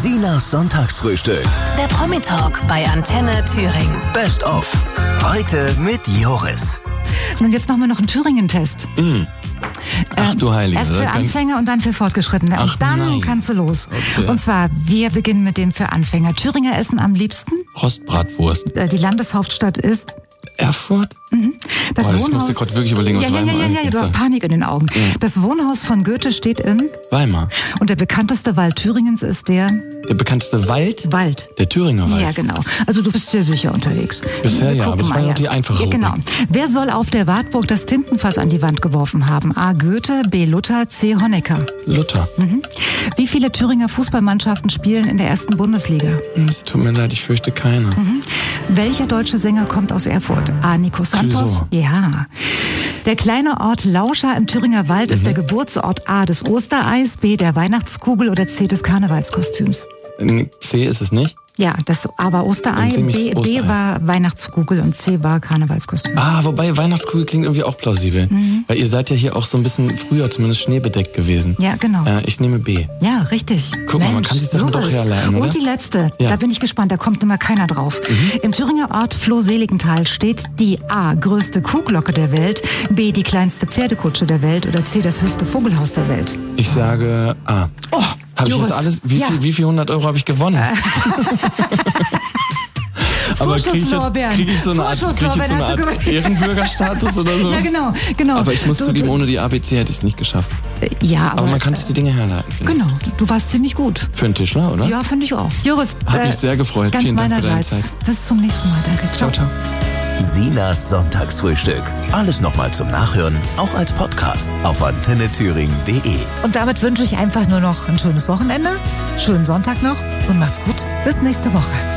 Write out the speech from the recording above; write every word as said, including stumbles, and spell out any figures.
Sinas Sonntagsfrühstück. Der Promi-Talk bei Antenne Thüringen. Best of. Heute mit Joris. Und jetzt machen wir noch einen Thüringen-Test. Mm. Ach du Heilige. Erst für Anfänger und dann für Fortgeschrittene. Ach, und dann nein. kannst du los. Okay. Und zwar, wir beginnen mit dem für Anfänger. Thüringer essen am liebsten. Rostbratwurst. Äh, Die Landeshauptstadt ist Erfurt? das Boah, das Wohnhaus. musste ich gerade wirklich überlegen, was ja, ja, Weimar ja, ja, ja, eigentlich du hast ist. Panik in den Augen. Ja. Das Wohnhaus von Goethe steht in Weimar. und der bekannteste Wald Thüringens ist der Der bekannteste Wald? Wald. Der Thüringer Wald. Ja, genau. Also du bist sehr sicher unterwegs. Bisher Wir ja, gucken aber das war mal, ja die einfache Ja, genau. Rubrik. Wer soll auf der Wartburg das Tintenfass an die Wand geworfen haben? A. Goethe, B. Luther, C. Honecker. Luther. Wie viele Thüringer Fußballmannschaften spielen in der ersten Bundesliga? Es tut mir leid, ich fürchte keine. Welcher deutsche Sänger kommt aus Erfurt? A. Nico Santos? Clouseau. Ja. Der kleine Ort Lauscha im Thüringer Wald ist der Geburtsort A. des Ostereis, B. der Weihnachtskugel oder C. des Karnevalskostüms. C ist es nicht? Ja, das A war Osterei, Dann nehme ich B, das B Osterei. war Weihnachtskugel und C war Karnevalskostüm. Ah, wobei Weihnachtskugel klingt irgendwie auch plausibel. Weil ihr seid ja hier auch so ein bisschen früher zumindest schneebedeckt gewesen. Ja, genau. Äh, ich nehme B. Ja, richtig. Guck mal, man kann sich Sachen doch Joris. herleiten, oder? Und die letzte, Ja. da bin ich gespannt, da kommt immer keiner drauf. Im Thüringer Ort Floh-Seligenthal steht die A. größte Kuhglocke der Welt, B. die kleinste Pferdekutsche der Welt oder C. das höchste Vogelhaus der Welt. Ich sage A. Oh, Habe ich Joris. jetzt alles, wie Ja. viel, wie viel hundert Euro habe ich gewonnen? Aber kriege ich, jetzt- Vorschusslorbeeren. krieg ich so eine Art, krieg ich jetzt so eine Vorschusslorbeeren, Art hast du gewonnen. Ehrenbürgerstatus oder so? Ja, genau, genau. Aber ich muss Du- zugeben, du- ohne die A B C hätte ich es nicht geschafft. Ja, aber, Aber man kann sich die Dinge herleiten. finde ich. Genau, du, du warst ziemlich gut. Für einen Tischler, oder? Ja, finde ich auch. Joris, Hat mich sehr gefreut. Ganz Vielen Dank für deine meinerseits. Zeit. Bis zum nächsten Mal. Danke. Ciao, ciao. Sinas Sonntagsfrühstück. Alles nochmal zum Nachhören, auch als Podcast auf antenne thüringen punkt de. Und damit wünsche ich einfach nur noch ein schönes Wochenende, schönen Sonntag noch und macht's gut. Bis nächste Woche.